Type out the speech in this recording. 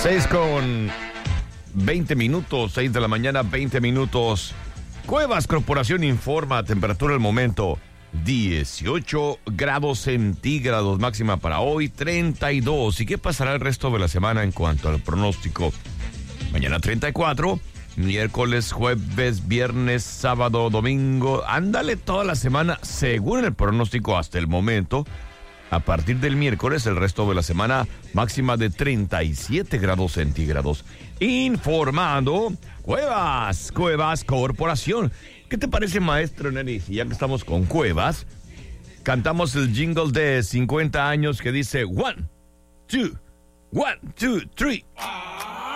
6:20, 6 de la mañana, 20 minutos. Cuevas Corporación informa, temperatura al momento 18 grados centígrados, máxima para hoy 32. ¿Y qué pasará el resto de la semana en cuanto al pronóstico? Mañana 34, miércoles, jueves, viernes, sábado, domingo. Ándale toda la semana, según el pronóstico hasta el momento. A partir del miércoles, el resto de la semana, máxima de 37 grados centígrados. Informando Cuevas Corporación. ¿Qué te parece, maestro Neri? Si ya que estamos con Cuevas, cantamos el jingle de 50 años que dice 1, 2, 1, 2, 3.